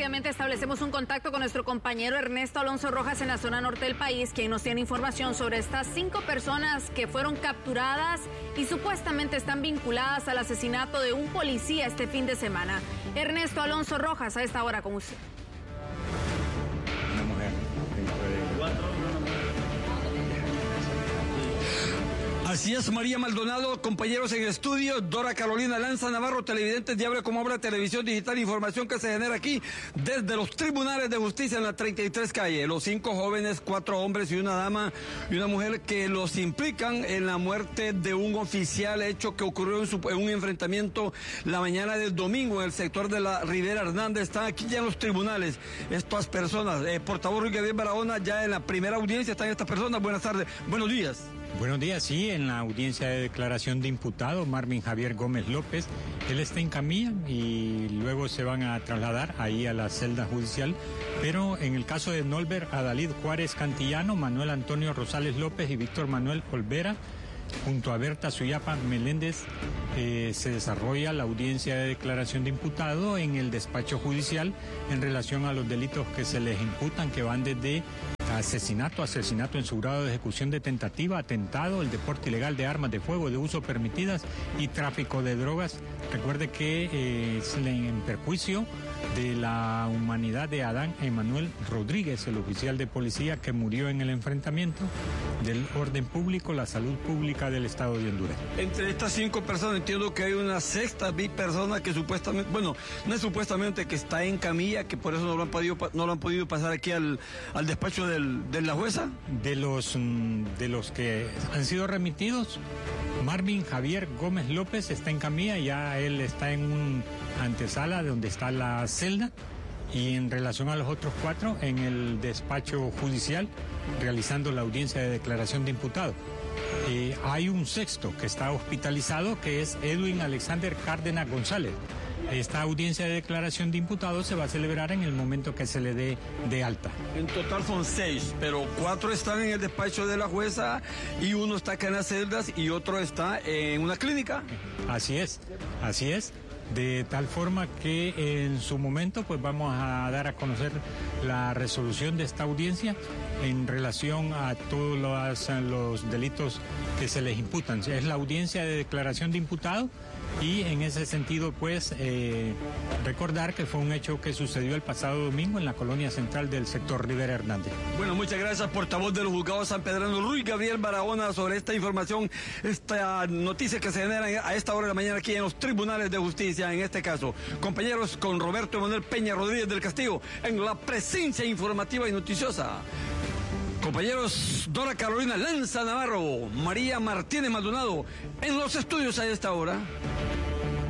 rápidamente establecemos un contacto con nuestro compañero Ernesto Alonso Rojas en la zona norte del país, quien nos tiene información sobre estas 5 personas que fueron capturadas y supuestamente están vinculadas al asesinato de un policía este fin de semana. Ernesto Alonso Rojas, a esta hora con usted. Una mujer. Así es, María Maldonado, compañeros en estudio, Dora Carolina Lanza Navarro, televidentes de Abre como Habla Televisión Digital, información que se genera aquí desde los tribunales de justicia en la 33 calle. Los 5 jóvenes, 4 hombres y una dama y una mujer que los implican en la muerte de un oficial, hecho que ocurrió en un enfrentamiento la mañana del domingo en el sector de la Rivera Hernández. Están aquí ya en los tribunales estas personas. Portavoz Ruiz Gabriel Barahona, ya en la primera audiencia están estas personas. Buenas tardes, buenos días. Buenos días, sí, en la audiencia de declaración de imputado, Marvin Javier Gómez López, él está en camilla y luego se van a trasladar ahí a la celda judicial, pero en el caso de Nolber Adalid Juárez Cantillano, Manuel Antonio Rosales López y Víctor Manuel Olvera, junto a Berta Suyapa Meléndez, se desarrolla la audiencia de declaración de imputado en el despacho judicial en relación a los delitos que se les imputan, que van desde asesinato en su grado de ejecución de tentativa, atentado, el deporte ilegal de armas de fuego de uso permitidas y tráfico de drogas. Recuerde que es en perjuicio de la humanidad de Adán Emanuel Rodríguez, el oficial de policía que murió en el enfrentamiento del orden público, la salud pública del estado de Honduras. Entre estas 5 personas entiendo que hay una sexta persona que supuestamente, bueno, no es supuestamente, que está en camilla, que por eso no lo han podido pasar aquí al despacho de la jueza. De los que han sido remitidos, Marvin Javier Gómez López está en camilla, ya él está en un antesala de donde está la celda, y en relación a los otros 4 en el despacho judicial realizando la audiencia de declaración de imputado. Hay un sexto que está hospitalizado, que es Edwin Alexander Cárdenas González. Esta audiencia de declaración de imputado se va a celebrar en el momento que se le dé de alta. En total son 6, pero 4 están en el despacho de la jueza y uno está acá en las celdas y otro está en una clínica. Así es. De tal forma que en su momento pues vamos a dar a conocer la resolución de esta audiencia en relación a todos los delitos que se les imputan. Es la audiencia de declaración de imputado y en ese sentido pues recordar que fue un hecho que sucedió el pasado domingo en la colonia central del sector Rivera Hernández. Bueno, muchas gracias, portavoz de los juzgados sanpedranos Ruiz Gabriel Barahona, sobre esta información, esta noticia que se genera a esta hora de la mañana aquí en los tribunales de justicia, en este caso. Compañeros, con Roberto Emanuel Peña Rodríguez del Castillo en la presencia informativa y noticiosa. Compañeros, Dora Carolina Lanza Navarro, María Martínez Maldonado en los estudios a esta hora.